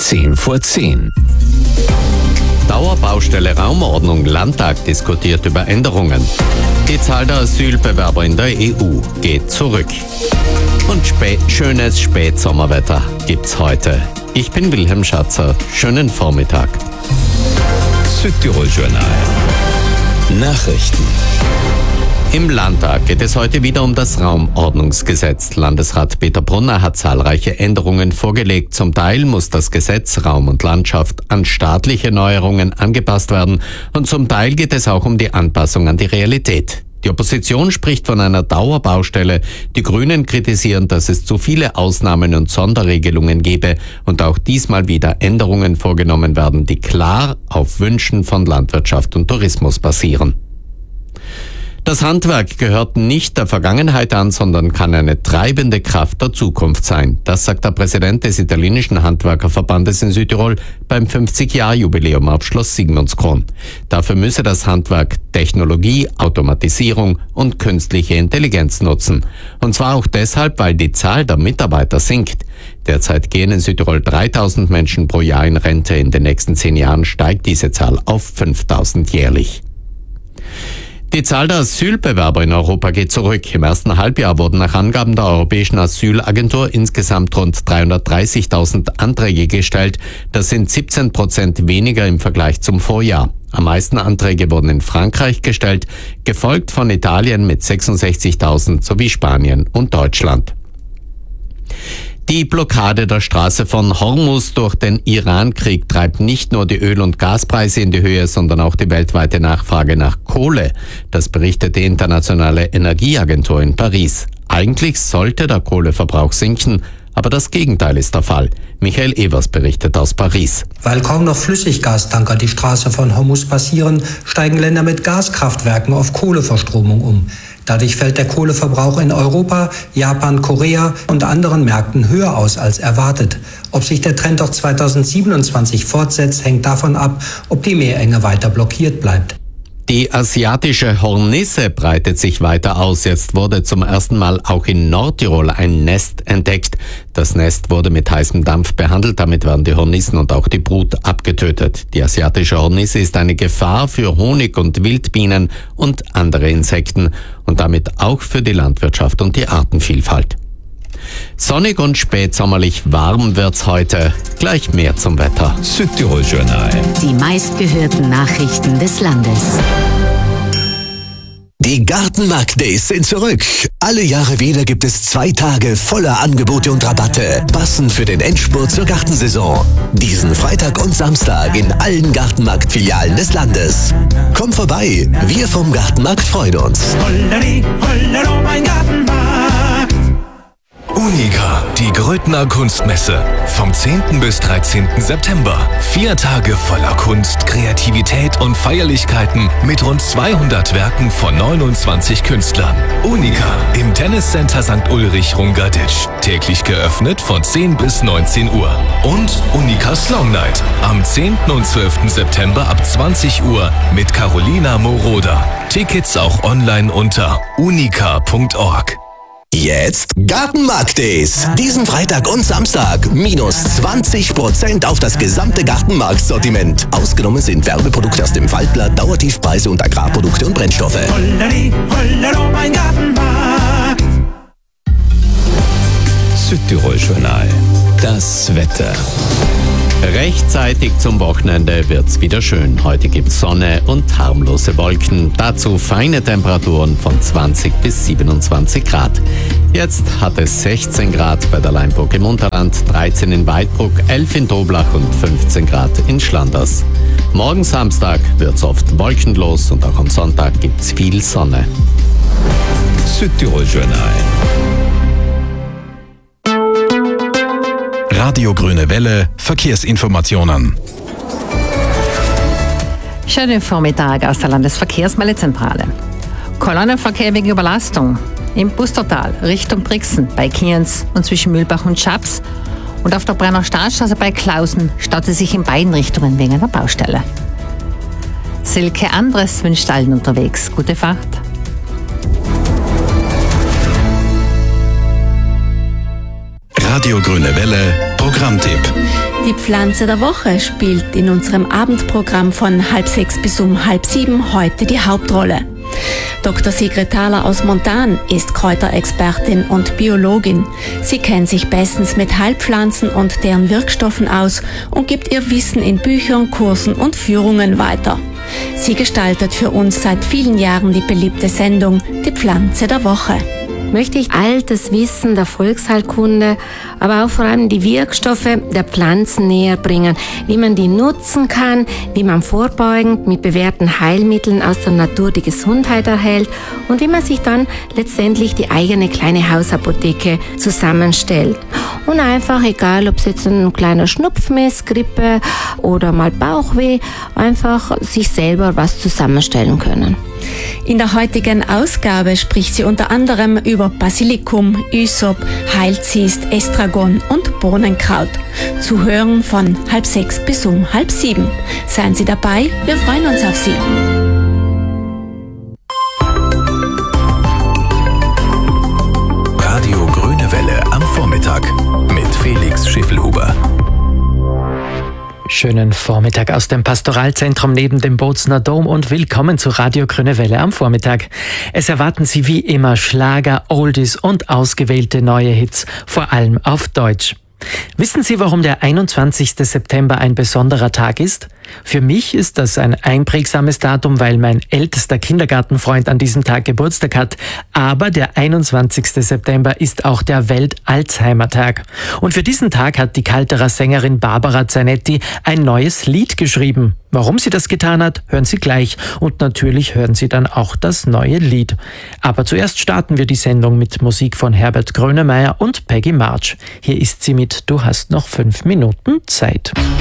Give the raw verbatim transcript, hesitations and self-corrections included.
zehn vor zehn. Dauerbaustelle Raumordnung. Landtag diskutiert über Änderungen. Die Zahl der Asylbewerber in der E U geht zurück. Und spät, schönes Spätsommerwetter gibt's heute. Ich bin Wilhelm Schatzer. Schönen Vormittag. Südtirol-Journal. Nachrichten. Im Landtag geht es heute wieder um das Raumordnungsgesetz. Landesrat Peter Brunner hat zahlreiche Änderungen vorgelegt. Zum Teil muss das Gesetz Raum und Landschaft an staatliche Neuerungen angepasst werden und zum Teil geht es auch um die Anpassung an die Realität. Die Opposition spricht von einer Dauerbaustelle. Die Grünen kritisieren, dass es zu viele Ausnahmen und Sonderregelungen gebe und auch diesmal wieder Änderungen vorgenommen werden, die klar auf Wünschen von Landwirtschaft und Tourismus basieren. Das Handwerk gehört nicht der Vergangenheit an, sondern kann eine treibende Kraft der Zukunft sein. Das sagt der Präsident des italienischen Handwerkerverbandes in Südtirol beim fünfzig-Jahr-Jubiläum auf Schloss Sigmundskron. Dafür müsse das Handwerk Technologie, Automatisierung und künstliche Intelligenz nutzen. Und zwar auch deshalb, weil die Zahl der Mitarbeiter sinkt. Derzeit gehen in Südtirol dreitausend Menschen pro Jahr in Rente. In den nächsten zehn Jahren steigt diese Zahl auf fünftausend jährlich. Die Zahl der Asylbewerber in Europa geht zurück. Im ersten Halbjahr wurden nach Angaben der Europäischen Asylagentur insgesamt rund dreihundertdreißigtausend Anträge gestellt. Das sind siebzehn Prozent weniger im Vergleich zum Vorjahr. Am meisten Anträge wurden in Frankreich gestellt, gefolgt von Italien mit sechsundsechzigtausend sowie Spanien und Deutschland. Die Blockade der Straße von Hormuz durch den Iran-Krieg treibt nicht nur die Öl- und Gaspreise in die Höhe, sondern auch die weltweite Nachfrage nach Kohle. Das berichtet die Internationale Energieagentur in Paris. Eigentlich sollte der Kohleverbrauch sinken, aber das Gegenteil ist der Fall. Michael Evers berichtet aus Paris. Weil kaum noch Flüssiggastanker die Straße von Hormuz passieren, steigen Länder mit Gaskraftwerken auf Kohleverstromung um. Dadurch fällt der Kohleverbrauch in Europa, Japan, Korea und anderen Märkten höher aus als erwartet. Ob sich der Trend auch zweitausendsiebenundzwanzig fortsetzt, hängt davon ab, ob die Meerenge weiter blockiert bleibt. Die asiatische Hornisse breitet sich weiter aus. Jetzt wurde zum ersten Mal auch in Nordtirol ein Nest entdeckt. Das Nest wurde mit heißem Dampf behandelt. Damit werden die Hornissen und auch die Brut abgetötet. Die asiatische Hornisse ist eine Gefahr für Honig- und Wildbienen und andere Insekten und damit auch für die Landwirtschaft und die Artenvielfalt. Sonnig und spätsommerlich warm wird's heute. Gleich mehr zum Wetter. Südtirol-Journal. Die meistgehörten Nachrichten des Landes. Die Gartenmarkt-Days sind zurück. Alle Jahre wieder gibt es zwei Tage voller Angebote und Rabatte, passend für den Endspurt zur Gartensaison. Diesen Freitag und Samstag in allen Gartenmarkt-Filialen des Landes. Komm vorbei, wir vom Gartenmarkt freuen uns. Holleri, hollero, mein Gartenmarkt. Unica, die Grödner Kunstmesse. Vom zehnten bis dreizehnten September. Vier Tage voller Kunst, Kreativität und Feierlichkeiten mit rund zweihundert Werken von neunundzwanzig Künstlern. Unica im Tenniscenter Sankt Ulrich Rungaditsch. Täglich geöffnet von zehn bis neunzehn Uhr. Und Unica Long Night am zehnten und zwölften September ab zwanzig Uhr mit Carolina Moroder. Tickets auch online unter unica punkt org. Jetzt Gartenmarkt-Days. Diesen Freitag und Samstag minus zwanzig Prozent auf das gesamte Gartenmarktsortiment. Ausgenommen sind Werbeprodukte aus dem Waldblatt, Dauertiefpreise und Agrarprodukte und Brennstoffe. Holleri, hollero, mein Gartenmarkt. Südtirol-Journal. Das Wetter. Rechtzeitig zum Wochenende wird's wieder schön. Heute gibt's Sonne und harmlose Wolken. Dazu feine Temperaturen von zwanzig bis siebenundzwanzig Grad. Jetzt hat es sechzehn Grad bei der Leinburg im Unterland, dreizehn in Weidbruck, elf in Toblach und fünfzehn Grad in Schlanders. Morgen Samstag wird's oft wolkenlos und auch am Sonntag gibt's viel Sonne. Südtirol-Journal. Radio Grüne Welle, Verkehrsinformationen. Schönen Vormittag aus der Landesverkehrsmeldezentrale. Kolonnenverkehr wegen Überlastung im Pustertal Richtung Brixen bei Kienz und zwischen Mühlbach und Schaps und auf der Brenner Staatsstraße bei Klausen staut es sich in beiden Richtungen wegen einer Baustelle. Silke Andres wünscht allen unterwegs gute Fahrt. Radio Grüne Welle Programmtipp. Die Pflanze der Woche spielt in unserem Abendprogramm von halb sechs bis um halb sieben heute die Hauptrolle. Doktor Sigrid Thaler aus Montan ist Kräuterexpertin und Biologin. Sie kennt sich bestens mit Heilpflanzen und deren Wirkstoffen aus und gibt ihr Wissen in Büchern, Kursen und Führungen weiter. Sie gestaltet für uns seit vielen Jahren die beliebte Sendung Die Pflanze der Woche. Möchte ich all das Wissen der Volksheilkunde, aber auch vor allem die Wirkstoffe der Pflanzen näher bringen, wie man die nutzen kann, wie man vorbeugend mit bewährten Heilmitteln aus der Natur die Gesundheit erhält und wie man sich dann letztendlich die eigene kleine Hausapotheke zusammenstellt. Und einfach, egal ob es jetzt ein kleiner Schnupfen ist, Grippe oder mal Bauchweh, einfach sich selber was zusammenstellen können. In der heutigen Ausgabe spricht sie unter anderem über Basilikum, Ysop, Heilzist, Estragon und Bohnenkraut. Zu hören von halb sechs bis um halb sieben. Seien Sie dabei, wir freuen uns auf Sie. Radio Grüne Welle am Vormittag mit Felix Schiffelhuber. Schönen Vormittag aus dem Pastoralzentrum neben dem Bozner Dom und willkommen zu Radio Grüne Welle am Vormittag. Es erwarten Sie wie immer Schlager, Oldies und ausgewählte neue Hits, vor allem auf Deutsch. Wissen Sie, warum der einundzwanzigste September ein besonderer Tag ist? Für mich ist das ein einprägsames Datum, weil mein ältester Kindergartenfreund an diesem Tag Geburtstag hat. Aber der einundzwanzigste September ist auch der Welt-Alzheimer-Tag. Und für diesen Tag hat die Kalterer Sängerin Barbara Zanetti ein neues Lied geschrieben. Warum sie das getan hat, hören Sie gleich. Und natürlich hören Sie dann auch das neue Lied. Aber zuerst starten wir die Sendung mit Musik von Herbert Grönemeyer und Peggy March. Hier ist sie mit Du hast noch fünf Minuten Zeit.